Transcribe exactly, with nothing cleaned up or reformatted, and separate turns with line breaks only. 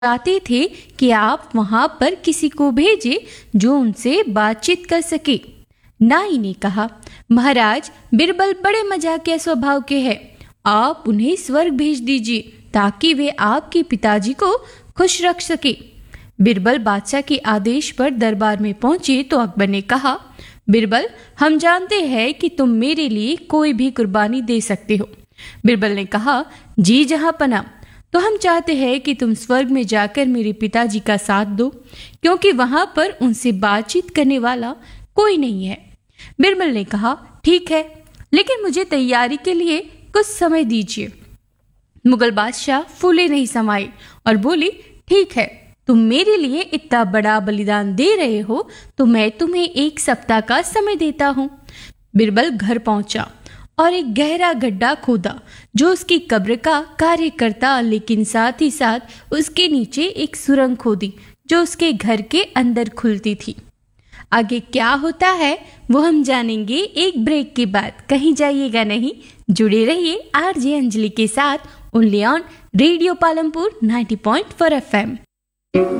चाहते थे कि आप वहां पर किसी को भेजें जो उनसे बातचीत कर सके। नाई ने कहा, महाराज, बिरबल बड़े मजाकिया स्वभाव के हैं। आप उन्हें स्वर्ग भेज दीजिए ताकि वे आपके पिताजी को खुश रख सके। बिरबल बादशाह के आदेश पर दरबार में पहुंचे तो अकबर ने कहा, बिरबल, हम जानते हैं कि तुम मेरे लिए कोई भी कुर्बानी दे सकते हो। बिरबल ने कहा, जी जहां पना, तो हम चाहते हैं कि तुम स्वर्ग में जाकर मेरे पिताजी का साथ दो, क्योंकि वहां पर उनसे बातचीत करने वाला कोई नहीं है। बिरबल ने कहा, ठीक है, लेकिन मुझे तैयारी के लिए कुछ समय दीजिए। मुगल बादशाह फूले नहीं समाये और बोली, ठीक है, तुम मेरे लिए इतना बड़ा बलिदान दे रहे हो तो मैं तुम्हें एक सप्ताह का समय देता हूँ। बिरबल घर पहुंचा और एक गहरा गड्ढा खोदा जो उसकी कब्र का कार्य करता, लेकिन साथ ही साथ उसके नीचे एक सुरंग खोदी जो उसके घर के अंदर खुलती थी। आगे क्या होता है वो हम जानेंगे एक ब्रेक के बाद। कहीं जाइएगा नहीं, जुड़े रहिए आरजे अंजलि के साथ only on radio Palampur ninety point four F M.